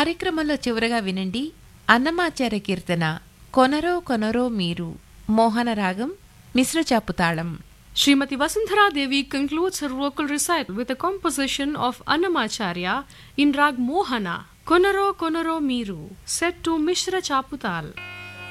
కార్యక్రమంలో చివరగా వినండి అన్నమాచార్య కీర్తన కొనరో కొనరో మీరు మోహన రాగం మిశ్ర చాపుతాళం. Srimati Vasundhara Devi concludes her vocal recital with a composition of Annamacharya in Rag Mohana, Konaro Konaro Miru, set to Mishra Chaputal.